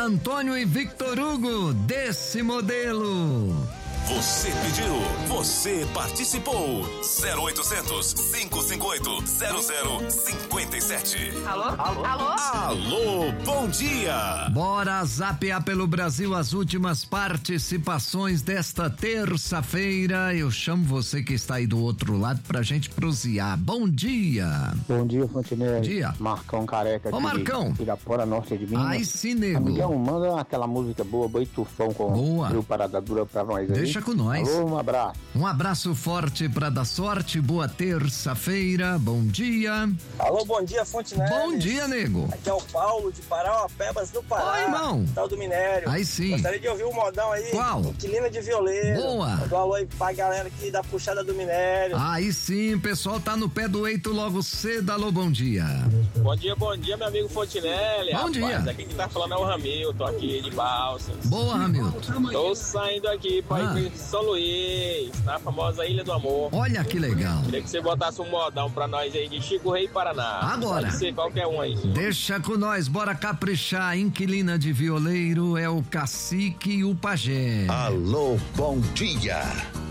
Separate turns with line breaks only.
Antônio e Victor Hugo, desse modelo.
Você pediu, você participou. 0800 558 0057.
Alô? Alô? Alô?
Alô, bom dia.
Bora zapear pelo Brasil as últimas participações desta terça-feira. Eu chamo você que está aí do outro lado pra gente prosear. Bom dia.
Bom dia, Fontenelle.
Bom dia.
Marcão Careca.
Ô, Marcão.
Pirapora Norte de Minas.
Ai, sim, nego.
Amigão, manda aquela música boa, Boi Tufão com
Boa.
Rio Parada Dura pra nós aí.
Deixa com nós.
Alô, um abraço.
Um abraço forte pra dar sorte. Boa terça-feira. Bom dia.
Alô, bom dia, Fontenelle.
Bom dia, nego.
Aqui é o Paulo de Parauapebas do Pará.
Oi, irmão.
Tal do Minério.
Aí sim.
Gostaria de ouvir um modão aí.
Qual?
Inquilina de Violeiro.
Boa.
Manda um alô aí pra galera aqui da puxada do Minério.
Aí sim, o pessoal tá no pé do eito logo cedo. Alô, bom dia.
Bom dia, meu amigo Fontenelle.
Bom dia.
Aqui quem tá falando é o Ramil, tô aqui de Balsas.
Boa, Hamilton.
Tô saindo aqui pra ir em São Luís, na famosa Ilha do Amor.
Olha que legal.
Queria que você botasse um modão pra nós aí de Chico Rei Paraná.
Agora.
Pode ser qualquer um aí.
Deixa com nós, bora caprichar. Inquilina de Violeiro é o Cacique e o Pajé.
Alô, bom dia.